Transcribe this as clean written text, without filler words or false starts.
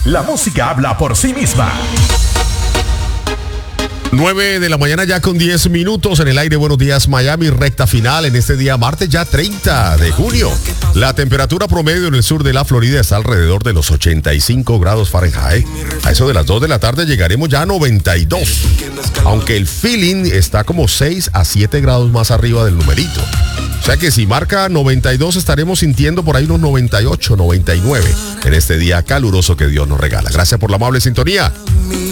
La música habla por sí misma. 9 de la mañana ya con 10 minutos en el aire. Buenos días, Miami, recta final en este día martes ya 30 de junio. La temperatura promedio en el sur de la Florida está alrededor de los 85 grados Fahrenheit. A eso de las 2 de la tarde llegaremos ya a 92. Aunque el feeling está como 6 a 7 grados más arriba del numerito. O sea que si marca 92 estaremos sintiendo por ahí unos 98, 99 en este día caluroso que Dios nos regala. Gracias por la amable sintonía.